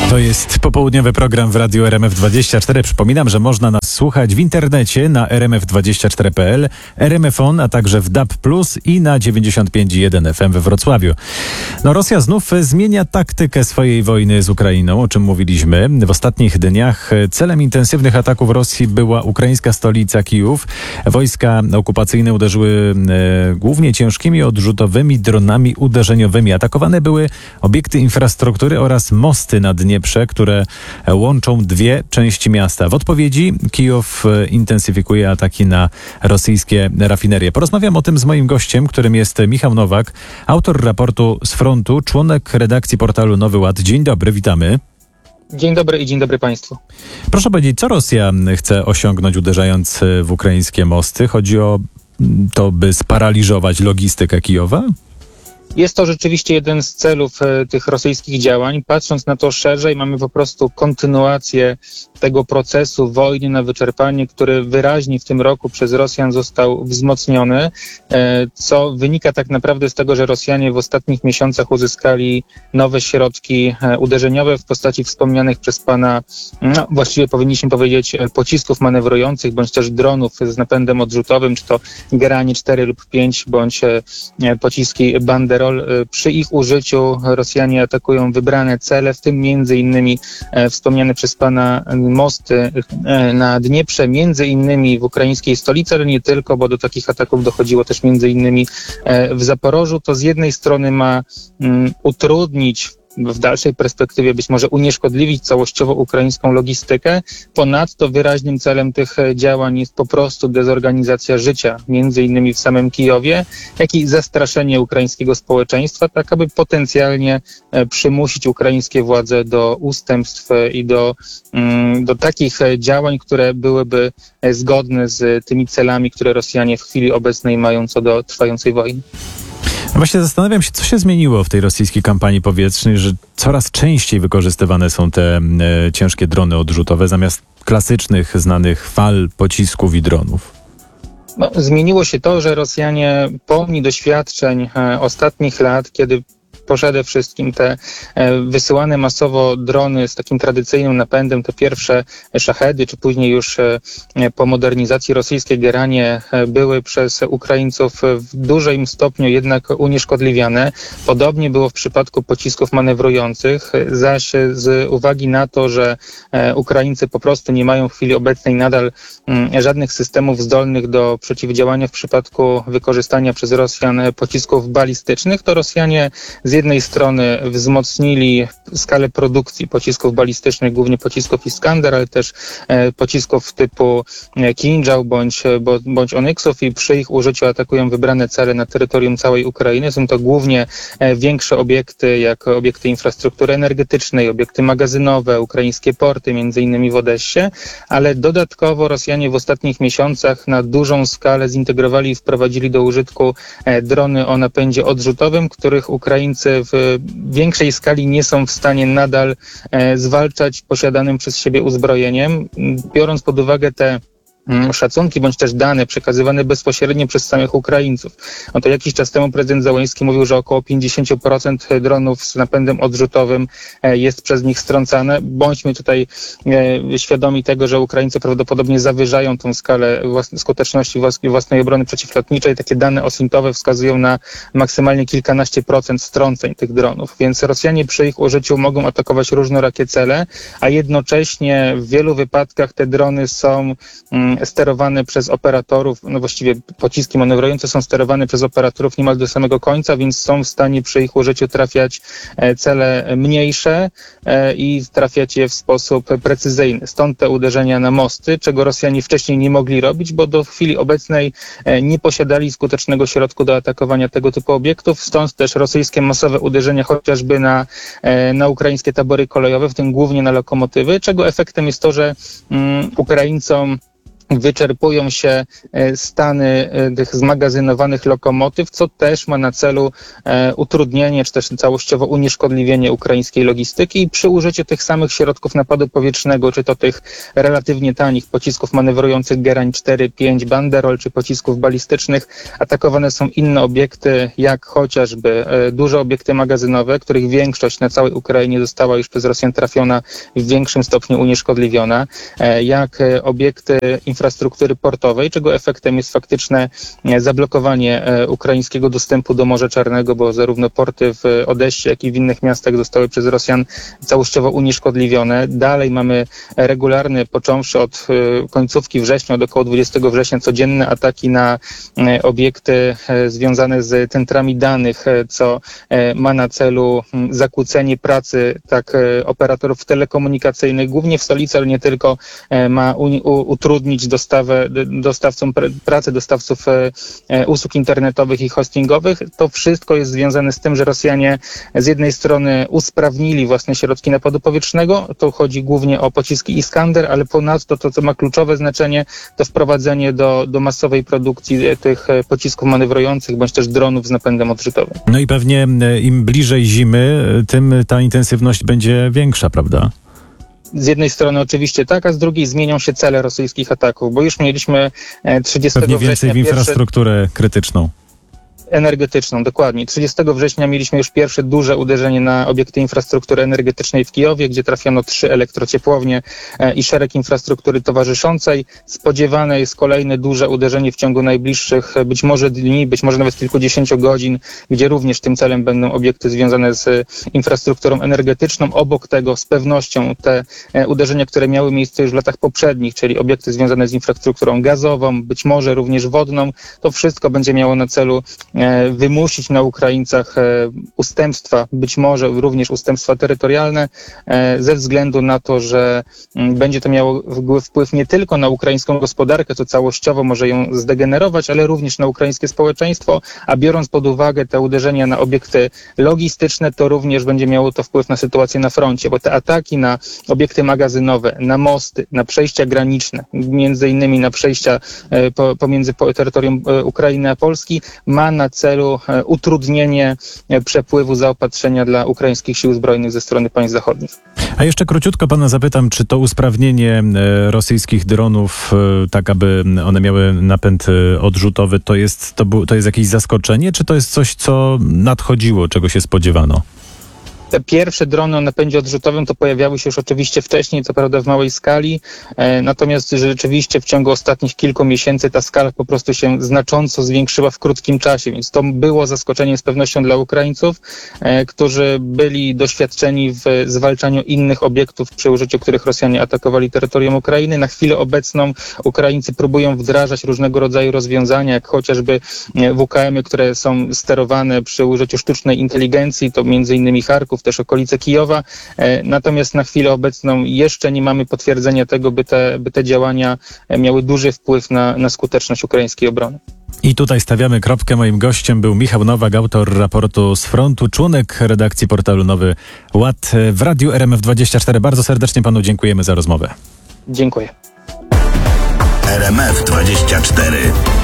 To jest popołudniowy program w Radiu RMF24. Przypominam, że można nas słuchać w internecie na rmf24.pl, RMF On, a także w DAB+, i na 95,1 FM we Wrocławiu. Rosja znów zmienia taktykę swojej wojny z Ukrainą, o czym mówiliśmy. W ostatnich dniach celem intensywnych ataków Rosji była ukraińska stolica Kijów. Wojska okupacyjne uderzyły głównie ciężkimi odrzutowymi dronami uderzeniowymi. Atakowane były obiekty infrastruktury oraz mosty na Dnieprze, które łączą dwie części miasta. W odpowiedzi Kijów intensyfikuje ataki na rosyjskie rafinerie. Porozmawiam o tym z moim gościem, którym jest Michał Nowak, autor raportu z frontu, członek redakcji portalu Nowy Ład. Dzień dobry, witamy. Dzień dobry i dzień dobry Państwu. Proszę powiedzieć, co Rosja chce osiągnąć, uderzając w ukraińskie mosty? Chodzi o to, by sparaliżować logistykę Kijowa? Jest to rzeczywiście jeden z celów tych rosyjskich działań. Patrząc na to szerzej, mamy po prostu kontynuację tego procesu wojny na wyczerpanie, który wyraźnie w tym roku przez Rosjan został wzmocniony, co wynika tak naprawdę z tego, że Rosjanie w ostatnich miesiącach uzyskali nowe środki uderzeniowe w postaci wspomnianych przez pana, właściwie powinniśmy powiedzieć, pocisków manewrujących, bądź też dronów z napędem odrzutowym, czy to Geranie 4 lub 5, bądź pociski Banderol. Przy ich użyciu Rosjanie atakują wybrane cele, w tym między innymi wspomniane przez pana mosty na Dnieprze, między innymi w ukraińskiej stolicy, ale nie tylko, bo do takich ataków dochodziło też między innymi w Zaporożu. To z jednej strony ma utrudnić, w dalszej perspektywie być może unieszkodliwić całościowo ukraińską logistykę. Ponadto wyraźnym celem tych działań jest po prostu dezorganizacja życia, między innymi w samym Kijowie, jak i zastraszenie ukraińskiego społeczeństwa, tak aby potencjalnie przymusić ukraińskie władze do ustępstw i do takich działań, które byłyby zgodne z tymi celami, które Rosjanie w chwili obecnej mają co do trwającej wojny. Właśnie zastanawiam się, co się zmieniło w tej rosyjskiej kampanii powietrznej, że coraz częściej wykorzystywane są te ciężkie drony odrzutowe zamiast klasycznych, znanych fal, pocisków i dronów. Zmieniło się to, że Rosjanie pomni doświadczeń ostatnich lat, kiedy przede wszystkim te wysyłane masowo drony z takim tradycyjnym napędem, te pierwsze szachedy, czy później już po modernizacji rosyjskie Geranie były przez Ukraińców w dużym stopniu jednak unieszkodliwiane. Podobnie było w przypadku pocisków manewrujących, zaś z uwagi na to, że Ukraińcy po prostu nie mają w chwili obecnej nadal żadnych systemów zdolnych do przeciwdziałania w przypadku wykorzystania przez Rosjan pocisków balistycznych, to Rosjanie z jednej strony wzmocnili skalę produkcji pocisków balistycznych, głównie pocisków Iskander, ale też pocisków typu Kinżał bądź Onyksów, i przy ich użyciu atakują wybrane cele na terytorium całej Ukrainy. Są to głównie większe obiekty, jak obiekty infrastruktury energetycznej, obiekty magazynowe, ukraińskie porty, między innymi w Odessie, ale dodatkowo Rosjanie w ostatnich miesiącach na dużą skalę zintegrowali i wprowadzili do użytku drony o napędzie odrzutowym, których Ukraińcy w większej skali nie są w stanie nadal zwalczać posiadanym przez siebie uzbrojeniem. Biorąc pod uwagę te szacunki bądź też dane przekazywane bezpośrednio przez samych Ukraińców. To jakiś czas temu prezydent Zełenski mówił, że około 50% dronów z napędem odrzutowym jest przez nich strącane. Bądźmy tutaj świadomi tego, że Ukraińcy prawdopodobnie zawyżają tą skalę skuteczności własnej obrony przeciwlotniczej. Takie dane osintowe wskazują na maksymalnie kilkanaście procent strąceń tych dronów, więc Rosjanie przy ich użyciu mogą atakować różnorakie cele, a jednocześnie w wielu wypadkach te drony są sterowane przez operatorów, właściwie pociski manewrujące są sterowane przez operatorów niemal do samego końca, więc są w stanie przy ich użyciu trafiać cele mniejsze i trafiać je w sposób precyzyjny. Stąd te uderzenia na mosty, czego Rosjanie wcześniej nie mogli robić, bo do chwili obecnej nie posiadali skutecznego środku do atakowania tego typu obiektów. Stąd też rosyjskie masowe uderzenia chociażby na ukraińskie tabory kolejowe, w tym głównie na lokomotywy, czego efektem jest to, że Ukraińcom wyczerpują się stany tych zmagazynowanych lokomotyw, co też ma na celu utrudnienie czy też całościowo unieszkodliwienie ukraińskiej logistyki i przy użyciu tych samych środków napadu powietrznego, czy to tych relatywnie tanich pocisków manewrujących Gerań 4-5 Banderol, czy pocisków balistycznych, atakowane są inne obiekty, jak chociażby duże obiekty magazynowe, których większość na całej Ukrainie została już przez Rosjan trafiona w większym stopniu unieszkodliwiona, jak obiekty infrastruktury portowej, czego efektem jest faktyczne zablokowanie ukraińskiego dostępu do Morza Czarnego, bo zarówno porty w Odessie, jak i w innych miastach zostały przez Rosjan całościowo unieszkodliwione. Dalej mamy regularne, począwszy od końcówki września, od około 20 września, codzienne ataki na obiekty związane z centrami danych, co ma na celu zakłócenie pracy operatorów telekomunikacyjnych, głównie w stolicy, ale nie tylko, ma utrudnić pracę dostawców usług internetowych i hostingowych. To wszystko jest związane z tym, że Rosjanie z jednej strony usprawnili własne środki napadu powietrznego, to chodzi głównie o pociski Iskander, ale ponadto to, co ma kluczowe znaczenie, to wprowadzenie do masowej produkcji tych pocisków manewrujących, bądź też dronów z napędem odrzutowym. No i pewnie im bliżej zimy, tym ta intensywność będzie większa, prawda? Z jednej strony oczywiście tak, a z drugiej zmienią się cele rosyjskich ataków, bo już mieliśmy 30 Pewnie września więcej w infrastrukturę krytyczną. Energetyczną, dokładnie. 30 września mieliśmy już pierwsze duże uderzenie na obiekty infrastruktury energetycznej w Kijowie, gdzie trafiono 3 elektrociepłownie i szereg infrastruktury towarzyszącej. Spodziewane jest kolejne duże uderzenie w ciągu najbliższych być może dni, być może nawet kilkudziesięciu godzin, gdzie również tym celem będą obiekty związane z infrastrukturą energetyczną. Obok tego z pewnością te uderzenia, które miały miejsce już w latach poprzednich, czyli obiekty związane z infrastrukturą gazową, być może również wodną, to wszystko będzie miało na celu wymusić na Ukraińcach ustępstwa, być może również ustępstwa terytorialne, ze względu na to, że będzie to miało wpływ nie tylko na ukraińską gospodarkę, co całościowo może ją zdegenerować, ale również na ukraińskie społeczeństwo, a biorąc pod uwagę te uderzenia na obiekty logistyczne, to również będzie miało to wpływ na sytuację na froncie, bo te ataki na obiekty magazynowe, na mosty, na przejścia graniczne, między innymi na przejścia pomiędzy terytorium Ukrainy a Polski, ma na celu utrudnienie przepływu zaopatrzenia dla ukraińskich sił zbrojnych ze strony państw zachodnich. A jeszcze króciutko pana zapytam, czy to usprawnienie rosyjskich dronów, tak aby one miały napęd odrzutowy, to jest jakieś zaskoczenie, czy to jest coś, co nadchodziło, czego się spodziewano? Te pierwsze drony o napędzie odrzutowym to pojawiały się już oczywiście wcześniej, co prawda w małej skali, natomiast rzeczywiście w ciągu ostatnich kilku miesięcy ta skala po prostu się znacząco zwiększyła w krótkim czasie, więc to było zaskoczeniem z pewnością dla Ukraińców, którzy byli doświadczeni w zwalczaniu innych obiektów, przy użyciu których Rosjanie atakowali terytorium Ukrainy. Na chwilę obecną Ukraińcy próbują wdrażać różnego rodzaju rozwiązania, jak chociażby WKM-y, które są sterowane przy użyciu sztucznej inteligencji, to między innymi Charków, też okolice Kijowa. Natomiast na chwilę obecną jeszcze nie mamy potwierdzenia tego, by te działania miały duży wpływ na skuteczność ukraińskiej obrony. I tutaj stawiamy kropkę. Moim gościem był Michał Nowak, autor raportu z frontu, członek redakcji portalu Nowy Ład w Radiu RMF24. Bardzo serdecznie panu dziękujemy za rozmowę. Dziękuję. RMF24